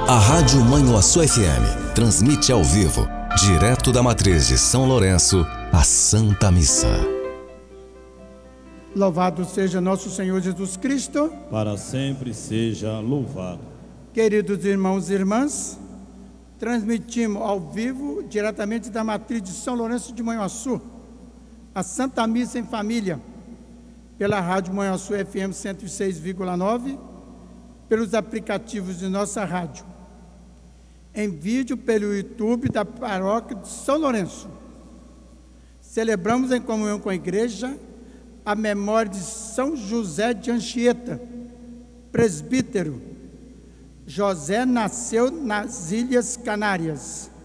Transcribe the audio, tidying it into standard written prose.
A Rádio Manhuaçu FM transmite ao vivo, direto da matriz de São Lourenço, a Santa Missa. Louvado seja nosso Senhor Jesus Cristo. Para sempre seja louvado. Queridos irmãos e irmãs, transmitimos ao vivo, diretamente da matriz de São Lourenço de Manhuaçu, a Santa Missa em Família, pela Rádio Manhuaçu FM 106,9, pelos aplicativos de nossa rádio, em vídeo pelo YouTube da Paróquia de São Lourenço. Celebramos em comunhão com a Igreja a memória de São José de Anchieta, presbítero. José nasceu nas Ilhas Canárias,